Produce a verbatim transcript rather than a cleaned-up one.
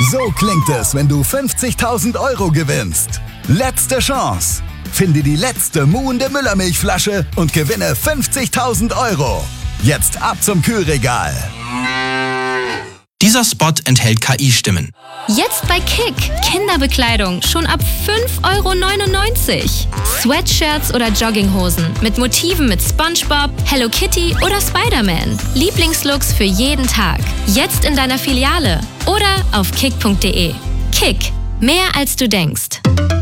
So klingt es, wenn du fünfzigtausend Euro gewinnst. Letzte Chance. Finde die letzte muhende Müllermilchflasche und gewinne fünfzigtausend Euro. Jetzt ab zum Kühlregal. Dieser Spot enthält K I-Stimmen. Jetzt bei Kick. Kinderbekleidung schon ab fünf Euro neunundneunzig. Sweatshirts oder Jogginghosen mit Motiven mit SpongeBob, Hello Kitty oder Spider-Man. Lieblingslooks für jeden Tag. Jetzt in deiner Filiale oder auf kick punkt de. Kick. Mehr als du denkst.